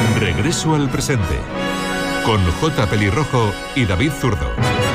Regreso al presente, con J. Pelirrojo y David Zurdo.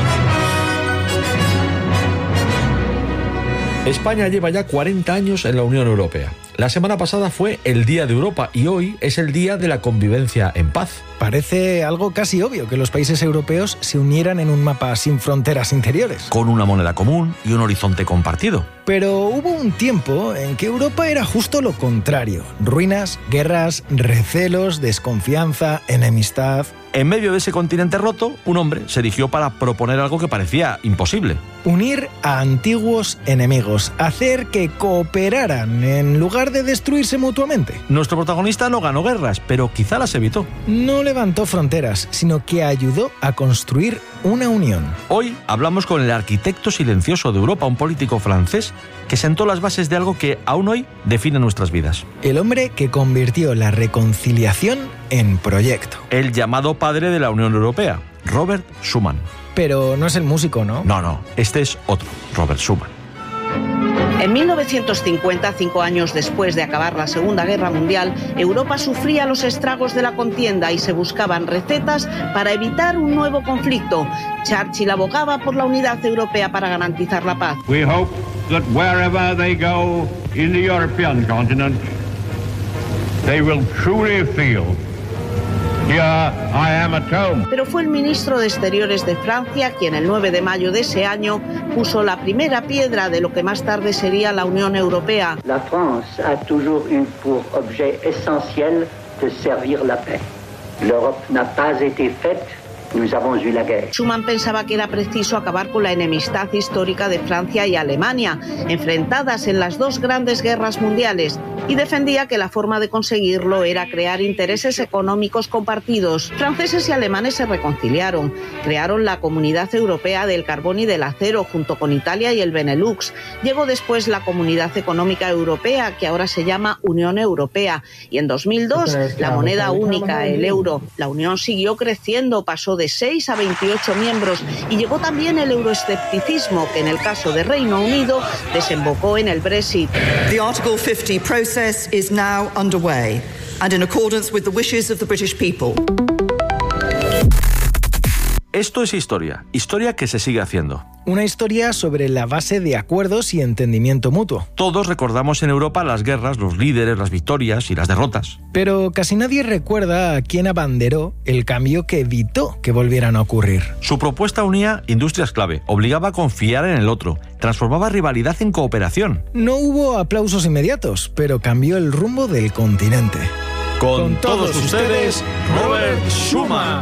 España lleva ya 40 años en la Unión Europea. La semana pasada fue el Día de Europa y hoy es el Día de la Convivencia en Paz. Parece algo casi obvio que los países europeos se unieran en un mapa sin fronteras interiores. Con una moneda común y un horizonte compartido. Pero hubo un tiempo en que Europa era justo lo contrario. Ruinas, guerras, recelos, desconfianza, enemistad. En medio de ese continente roto, un hombre se erigió para proponer algo que parecía imposible. Unir a antiguos enemigos, hacer que cooperaran en lugar de destruirse mutuamente. Nuestro protagonista no ganó guerras, pero quizá las evitó. No levantó fronteras, sino que ayudó a construir una unión. Hoy hablamos con el arquitecto silencioso de Europa, un político francés que sentó las bases de algo que aún hoy define nuestras vidas. El hombre que convirtió la reconciliación en proyecto. El llamado padre de la Unión Europea, Robert Schuman. Pero no es el músico, ¿no? No, este es otro, Robert Schuman. En 1950, 5 años después de acabar la Segunda Guerra Mundial, Europa sufría los estragos de la contienda y se buscaban recetas para evitar un nuevo conflicto. Churchill abogaba por la unidad europea para garantizar la paz. We hope that wherever they go in the European continent, they will truly feel, here I am at home. Pero fue el ministro de Exteriores de Francia quien el 9 de mayo de ese año puso la primera piedra de lo que más tarde sería la Unión Europea. La France a toujours eu pour objet essentiel de servir la paix. L'Europe n'a pas été faite. Nous avons eu la guerre. Schuman pensaba que era preciso acabar con la enemistad histórica de Francia y Alemania, enfrentadas en las dos grandes guerras mundiales, y defendía que la forma de conseguirlo era crear intereses económicos compartidos. Franceses y alemanes se reconciliaron, crearon la Comunidad Europea del Carbón y del Acero junto con Italia y el Benelux. Llegó después la Comunidad Económica Europea, que ahora se llama Unión Europea, y en 2002 la moneda única, el euro. La Unión siguió creciendo, pasó de 6 a 28 miembros y llegó también el euroescepticismo, que en el caso de Reino Unido desembocó en el Brexit. The Article 50 process is now underway and in accordance with the wishes of the British people. Esto es historia que se sigue haciendo. Una historia sobre la base de acuerdos y entendimiento mutuo. Todos recordamos en Europa las guerras, los líderes, las victorias y las derrotas. Pero casi nadie recuerda a quién abanderó el cambio que evitó que volvieran a ocurrir. Su propuesta unía industrias clave, obligaba a confiar en el otro, transformaba rivalidad en cooperación. No hubo aplausos inmediatos, pero cambió el rumbo del continente. Con todos ustedes, Robert Schuman.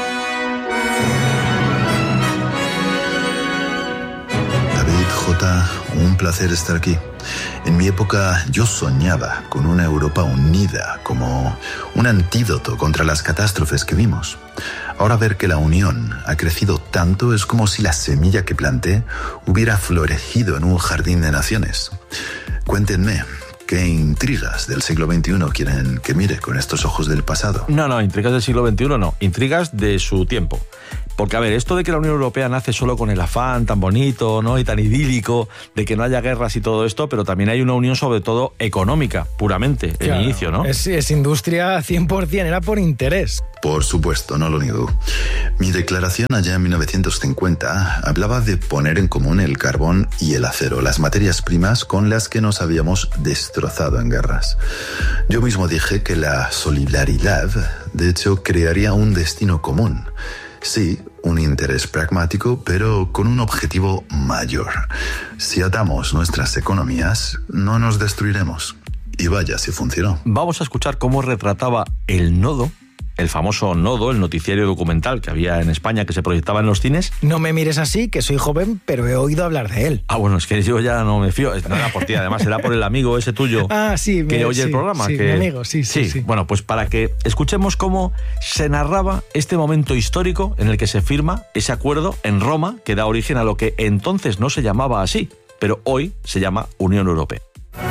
David, J., un placer estar aquí. En mi época yo soñaba con una Europa unida como un antídoto contra las catástrofes que vimos. Ahora ver que la Unión ha crecido tanto es como si la semilla que planté hubiera florecido en un jardín de naciones. Cuéntenme, ¿qué intrigas del siglo XXI quieren que mire con estos ojos del pasado? No, intrigas del siglo XXI no, intrigas de su tiempo. Porque, a ver, esto de que la Unión Europea nace solo con el afán tan bonito, ¿no?, y tan idílico de que no haya guerras y todo esto, pero también hay una unión sobre todo económica, puramente, claro, el inicio, ¿no? Es industria 100%, era por interés. Por supuesto, no lo niego. Mi declaración allá en 1950 hablaba de poner en común el carbón y el acero, las materias primas con las que nos habíamos destrozado en guerras. Yo mismo dije que la solidaridad, de hecho, crearía un destino común. Sí, un interés pragmático, pero con un objetivo mayor. Si atamos nuestras economías, no nos destruiremos. Y vaya si funcionó. Vamos a escuchar cómo retrataba el nodo, el famoso Nodo, el noticiario documental que había en España que se proyectaba en los cines. No me mires así, que soy joven, pero he oído hablar de él. Ah, bueno, es que yo ya no me fío. No era por ti, además era por el amigo ese tuyo sí, que oye el programa. Sí, que... mi amigo, sí. Bueno, pues para que escuchemos cómo se narraba este momento histórico en el que se firma ese acuerdo en Roma que da origen a lo que entonces no se llamaba así, pero hoy se llama Unión Europea.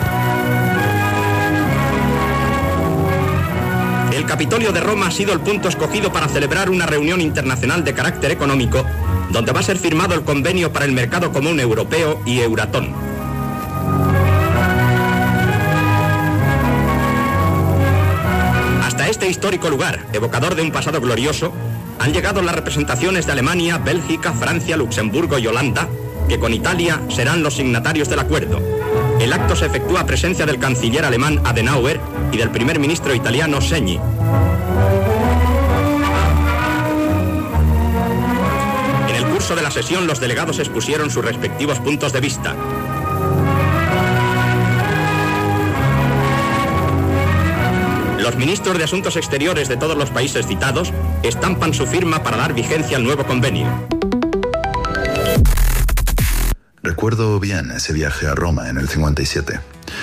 El Capitolio de Roma ha sido el punto escogido para celebrar una reunión internacional de carácter económico, donde va a ser firmado el convenio para el mercado común europeo y Euratom. Hasta este histórico lugar, evocador de un pasado glorioso, han llegado las representaciones de Alemania, Bélgica, Francia, Luxemburgo y Holanda, que con Italia serán los signatarios del acuerdo. El acto se efectúa a presencia del canciller alemán Adenauer y del primer ministro italiano Segni. En el curso de la sesión, los delegados expusieron sus respectivos puntos de vista. Los ministros de Asuntos Exteriores de todos los países citados estampan su firma para dar vigencia al nuevo convenio. Recuerdo bien ese viaje a Roma en el 57.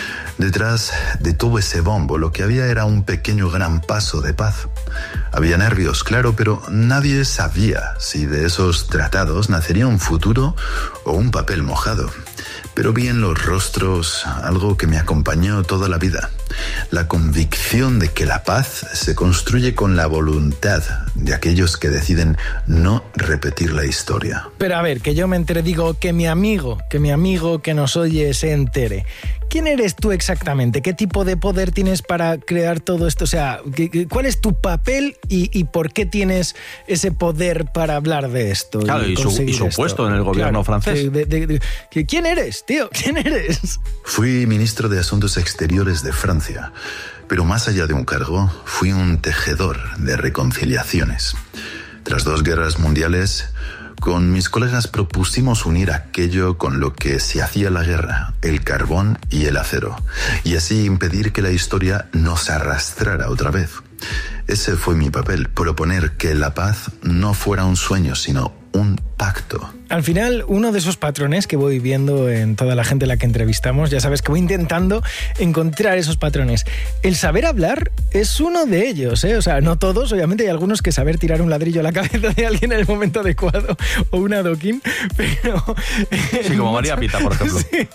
Detrás de todo ese bombo lo que había era un pequeño gran paso de paz. Había nervios, claro, pero nadie sabía si de esos tratados nacería un futuro o un papel mojado. Pero vi en los rostros algo que me acompañó toda la vida. La convicción de que la paz se construye con la voluntad de aquellos que deciden no repetir la historia. Pero a ver, que yo me entere, digo, que mi amigo que nos oye se entere. ¿Quién eres tú exactamente? ¿Qué tipo de poder tienes para crear todo esto? O sea, ¿cuál es tu papel y por qué tienes ese poder para hablar de esto? Claro, y su puesto en el gobierno francés. ¿Quién eres, tío? ¿Quién eres? Fui ministro de Asuntos Exteriores de Francia, pero más allá de un cargo, fui un tejedor de reconciliaciones. Tras 2 guerras mundiales, con mis colegas propusimos unir aquello con lo que se hacía la guerra, el carbón y el acero, y así impedir que la historia nos arrastrara otra vez. Ese fue mi papel, proponer que la paz no fuera un sueño, sino un pacto. Al final, uno de esos patrones que voy viendo en toda la gente a la que entrevistamos, ya sabes que voy intentando encontrar esos patrones. El saber hablar es uno de ellos, ¿eh? O sea, no todos, obviamente hay algunos que saber tirar un ladrillo a la cabeza de alguien en el momento adecuado o un adoquín, pero... Sí, como María Pita, por ejemplo. Sí,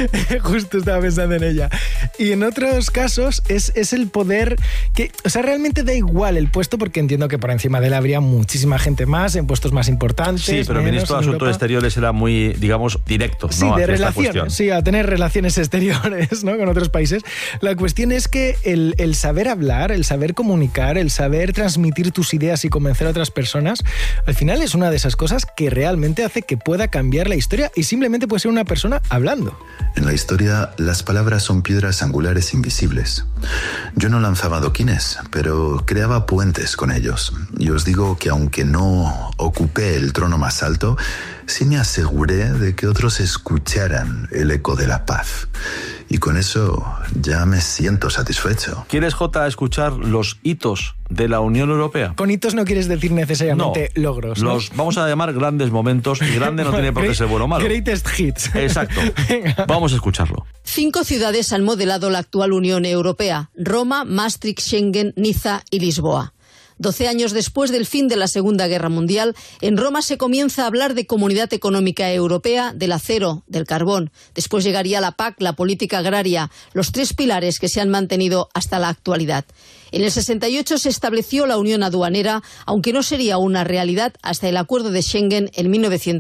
justo estaba pensando en ella. Y en otros casos es el poder que... O sea, realmente da igual el puesto porque entiendo que por encima de él habría muchísima gente más en puestos más importantes. Sí, pero el ministro de Asuntos Exteriores era muy, digamos, directo, sí, ¿no? de relaciones, sí, a tener relaciones exteriores, ¿no? Con otros países. La cuestión es que el saber hablar, el saber comunicar, el saber transmitir tus ideas y convencer a otras personas, al final es una de esas cosas que realmente hace que pueda cambiar la historia y simplemente puede ser una persona hablando. En la historia, las palabras son piedras angulares invisibles. Yo no lanzaba adoquines, pero creaba puentes con ellos. Y os digo que aunque no ocupé el trono más alto, sí me aseguré de que otros escucharan el eco de la paz. Y con eso ya me siento satisfecho. ¿Quieres, Jota, escuchar los hitos de la Unión Europea? Con hitos no quieres decir necesariamente logros, ¿no? Los vamos a llamar grandes momentos, y grande no tiene por qué ser bueno o malo. Greatest hits. Exacto. Vamos a escucharlo. 5 ciudades han modelado la actual Unión Europea: Roma, Maastricht, Schengen, Niza y Lisboa. 12 años después del fin de la Segunda Guerra Mundial, en Roma se comienza a hablar de Comunidad Económica Europea, del acero, del carbón. Después llegaría la PAC, la política agraria, los 3 pilares que se han mantenido hasta la actualidad. En el 68 se estableció la Unión Aduanera, aunque no sería una realidad hasta el Acuerdo de Schengen en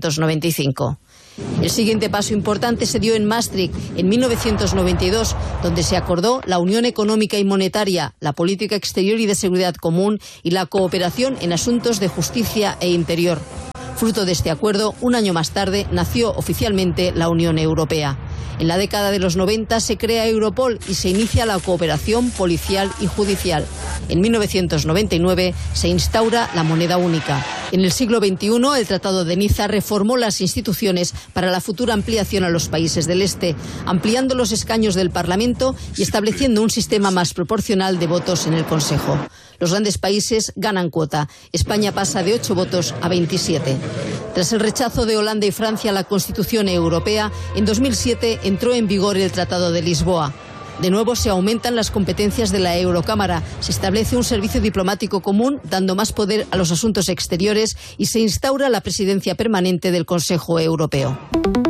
1995. El siguiente paso importante se dio en Maastricht, en 1992, donde se acordó la Unión Económica y Monetaria, la política exterior y de seguridad común y la cooperación en asuntos de justicia e interior. Fruto de este acuerdo, un año más tarde, nació oficialmente la Unión Europea. En la década de los 90 se crea Europol y se inicia la cooperación policial y judicial. En 1999 se instaura la moneda única. En el siglo XXI, el Tratado de Niza reformó las instituciones para la futura ampliación a los países del Este, ampliando los escaños del Parlamento y estableciendo un sistema más proporcional de votos en el Consejo. Los grandes países ganan cuota. España pasa de 8 votos a 27. Tras el rechazo de Holanda y Francia a la Constitución Europea, en 2007 entró en vigor el Tratado de Lisboa. De nuevo se aumentan las competencias de la Eurocámara, se establece un servicio diplomático común, dando más poder a los asuntos exteriores, y se instaura la presidencia permanente del Consejo Europeo.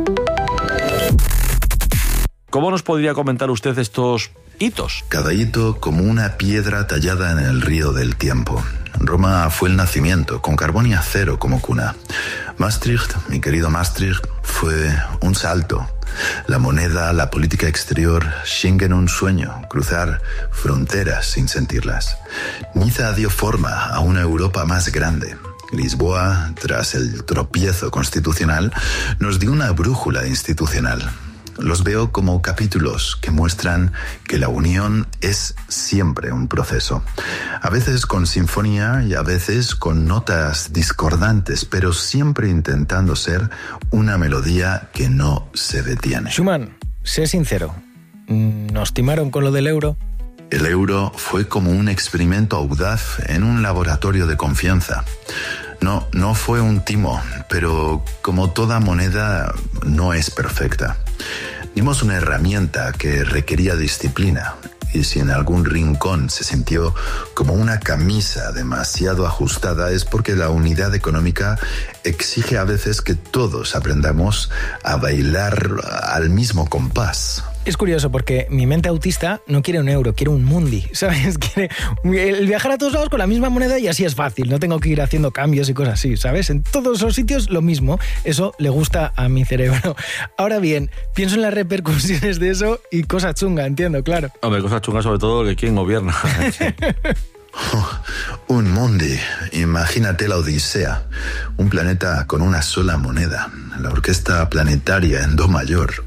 ¿Cómo nos podría comentar usted estos hitos? Cada hito como una piedra tallada en el río del tiempo. Roma fue el nacimiento, con carbón y acero como cuna. Maastricht, mi querido Maastricht, fue un salto. La moneda, la política exterior, Schengen un sueño, cruzar fronteras sin sentirlas. Niza dio forma a una Europa más grande. Lisboa, tras el tropiezo constitucional, nos dio una brújula institucional. Los veo como capítulos que muestran que la unión es siempre un proceso. A veces con sinfonía y a veces con notas discordantes, pero siempre intentando ser una melodía que no se detiene. Schuman, sé sincero, ¿nos timaron con lo del euro? El euro fue como un experimento audaz en un laboratorio de confianza. No fue un timo, pero como toda moneda no es perfecta. Dimos una herramienta que requería disciplina, y si en algún rincón se sintió como una camisa demasiado ajustada es porque la unidad económica exige a veces que todos aprendamos a bailar al mismo compás. Es curioso porque mi mente autista no quiere un euro, quiere un mundi, ¿sabes? Quiere el viajar a todos lados con la misma moneda y así es fácil, no tengo que ir haciendo cambios y cosas así, ¿sabes? En todos los sitios lo mismo, eso le gusta a mi cerebro. Ahora bien, pienso en las repercusiones de eso y cosa chunga, entiendo, claro. Hombre, cosa chunga sobre todo que quien gobierna. Un mundi, imagínate la Odisea, un planeta con una sola moneda, la orquesta planetaria en do mayor.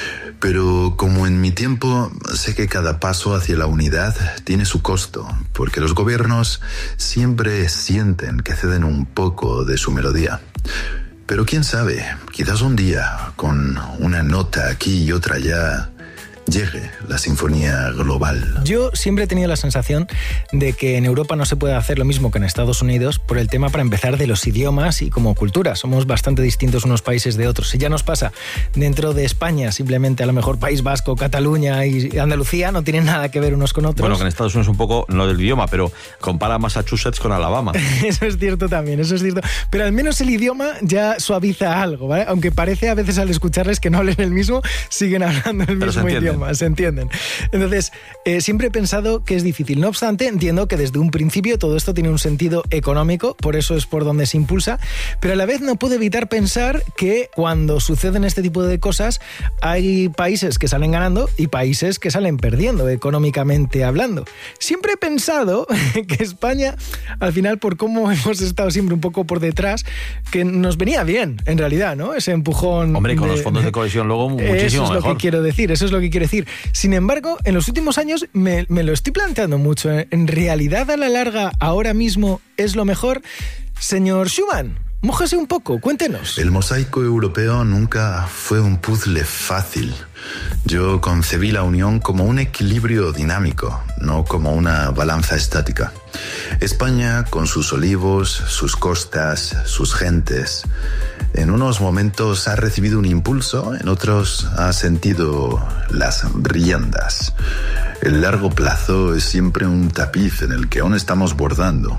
Pero como en mi tiempo, sé que cada paso hacia la unidad tiene su costo, porque los gobiernos siempre sienten que ceden un poco de su melodía. Pero quién sabe, quizás un día, con una nota aquí y otra allá, llegue la sinfonía global. Yo siempre he tenido la sensación de que en Europa no se puede hacer lo mismo que en Estados Unidos por el tema, para empezar, de los idiomas y como cultura. Somos bastante distintos unos países de otros. Si ya nos pasa dentro de España, simplemente a lo mejor País Vasco, Cataluña y Andalucía no tienen nada que ver unos con otros. Bueno, que en Estados Unidos un poco, no del idioma, pero compara Massachusetts con Alabama. Eso es cierto también, eso es cierto. Pero al menos el idioma ya suaviza algo, ¿vale? Aunque parece a veces al escucharles que no hablen el mismo, siguen hablando el mismo idioma. Se entienden. Entonces, siempre he pensado que es difícil. No obstante, entiendo que desde un principio todo esto tiene un sentido económico, por eso es por donde se impulsa, pero a la vez no puedo evitar pensar que cuando suceden este tipo de cosas hay países que salen ganando y países que salen perdiendo económicamente hablando. Siempre he pensado que España, al final, por cómo hemos estado siempre un poco por detrás, que nos venía bien, en realidad, ¿no? Ese empujón. Hombre, con los fondos de cohesión luego muchísimo mejor. Eso es lo que quiero decir, eso es lo que quiero decir. Sin embargo, en los últimos años me lo estoy planteando mucho. ¿En realidad, a la larga, ahora mismo es lo mejor? Señor Schuman, mójese un poco, cuéntenos. El mosaico europeo nunca fue un puzzle fácil. Yo concebí la Unión como un equilibrio dinámico, no como una balanza estática. España, con sus olivos, sus costas, sus gentes, en unos momentos ha recibido un impulso, en otros ha sentido las riendas. El largo plazo es siempre un tapiz en el que aún estamos bordando.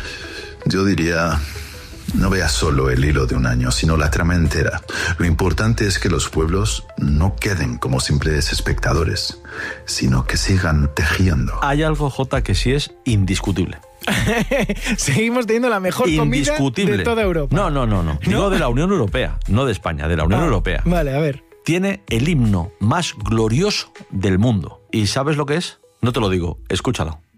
Yo diría, no veas solo el hilo de un año, sino la trama entera. Lo importante es que los pueblos no queden como simples espectadores, sino que sigan tejiendo. Hay algo, Jota, que sí es indiscutible. Seguimos teniendo la mejor comida de toda Europa. No. Digo de la Unión Europea, no de España, de la Unión Europea. Vale, a ver. Tiene el himno más glorioso del mundo. ¿Y sabes lo que es? No te lo digo, escúchalo.